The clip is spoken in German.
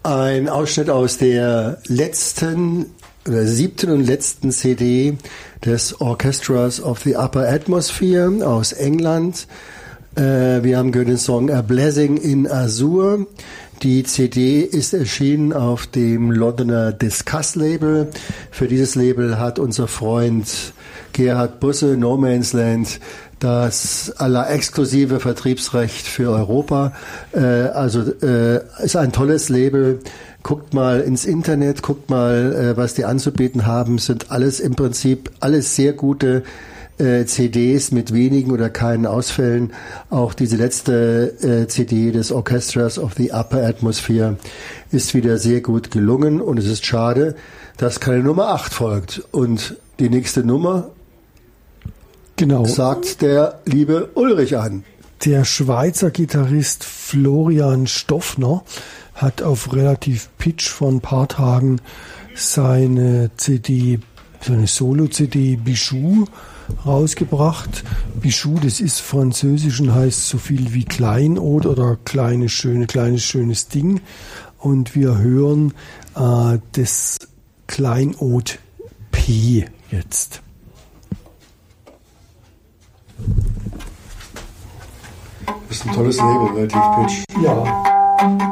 Ein Ausschnitt aus der siebten und letzten CD des Orchestras of the Upper Atmosphere aus England. Wir haben gehört den Song A Blessing in Azure. Die CD ist erschienen auf dem Londoner Discuss-Label. Für dieses Label hat unser Freund Gerhard Busse, No Man's Land, das exklusive Vertriebsrecht für Europa. Ist ein tolles Label. Guckt mal ins Internet, guckt mal, was die anzubieten haben. Sind alles im Prinzip alles sehr gute CDs mit wenigen oder keinen Ausfällen. Auch diese letzte CD des Orchestras of the Upper Atmosphere ist wieder sehr gut gelungen und es ist schade, dass keine Nummer 8 folgt. Und die nächste Nummer sagt der liebe Ulrich an. Der Schweizer Gitarrist Florian Stoffner hat auf relativ Pitch vor ein paar Tagen seine Solo-CD Bijou rausgebracht. Bijou, das ist französisch und heißt so viel wie Kleinod oder kleines schönes Ding. Und wir hören das Kleinod P jetzt. Das ist ein tolles Label, relativ Pitch. Ja.